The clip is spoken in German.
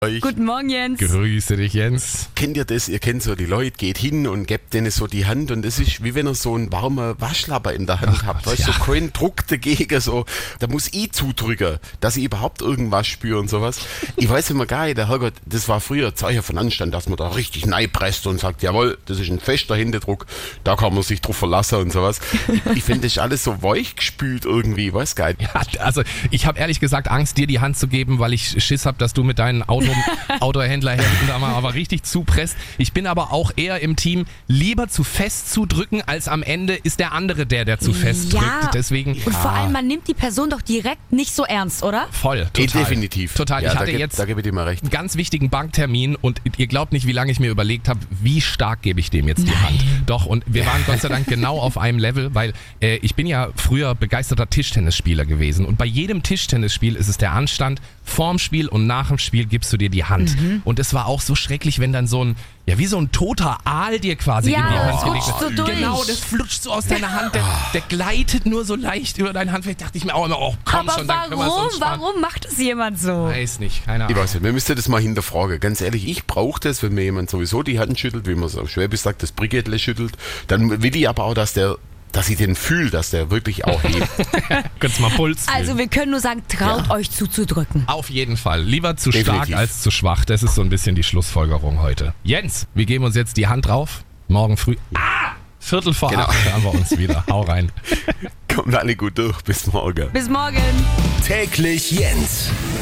Guten Morgen, Jens. Grüße dich, Jens. Kennt ihr das? Ihr kennt so die Leute, geht hin und gebt denen so die Hand und es ist wie wenn ihr so einen warmen Waschlapper in der Hand habt. Weißt du, so kein Druck dagegen, so. Da muss ich zudrücken, dass ich überhaupt irgendwas spüre und sowas. Ich weiß immer gar nicht, der Herrgott, das war früher Zeichen von Anstand, dass man da richtig neipresst und sagt, jawohl, das ist ein fester Händedruck, da kann man sich drauf verlassen und sowas. Ich finde das alles so weich gespült irgendwie, weiß gar nicht. Ja, also ich habe ehrlich gesagt Angst, dir die Hand zu geben, weil ich Schiss habe, dass du mit deinen Autohändlerhänden da mal aber richtig zupresst. Ich bin aber auch eher im Team, lieber zu fest zu drücken, als am Ende ist der andere der zu fest drückt. Deswegen, und vor allem, man nimmt die Person doch direkt nicht so ernst, oder? Voll, total. Definitiv. Total. Ja, Ich hatte jetzt da gebe ich dir mal recht. einen ganz wichtigen Banktermin und ihr glaubt nicht, wie lange ich mir überlegt habe, wie stark gebe ich dem jetzt die Hand. Doch, und wir waren Gott sei Dank genau auf einem Level, weil ich bin ja früher begeisterter Tischtennisspieler gewesen und bei jedem Tischtennisspiel ist es der Anstand, vorm Spiel und nach dem Spiel gibst du dir die Hand. Und es war auch so schrecklich, wenn dann so ein, ja wie so ein toter Aal dir quasi in die Hand gelegt so wird. durch. Genau, das flutscht so aus deiner Hand, der gleitet nur so leicht über deine Hand. Vielleicht dachte ich mir auch immer, oh komm Aber schon, dann können wir es uns sparen. warum macht es jemand so? Weiß nicht, keine Ich Ahnung. weiß nicht, wir müssten das mal hinterfragen. Ganz ehrlich, ich brauche das, wenn mir jemand sowieso die Hand schüttelt, wie man es auf Schwäbisch sagt, das Brigitte schüttelt, dann will ich aber auch, dass ich den fühle, dass der wirklich auch hebt. Könntest mal Puls fühlen. Also wir können nur sagen, traut euch zuzudrücken. Auf jeden Fall. Lieber zu stark Definitiv. als zu schwach. Das ist so ein bisschen die Schlussfolgerung heute. Jens, wir geben uns jetzt die Hand drauf. Morgen früh. 7:45 hören wir uns wieder. Hau rein. Kommt alle gut durch. Bis morgen. Bis morgen. Täglich Jens.